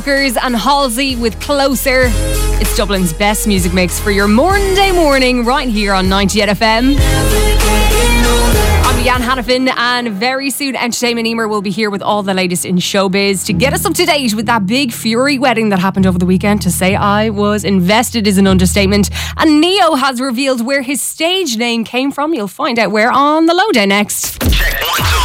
And Halsey with Closer. It's Dublin's best music mix for your Monday morning right here on 98 FM. I'm Jan Hannafin, and very soon Entertainment Emer will be here with all the latest in showbiz to get us up to date with that big Fury wedding that happened over the weekend. To say I was invested is an understatement. And Neo has revealed where his stage name came from. You'll find out where on the Lowdown next.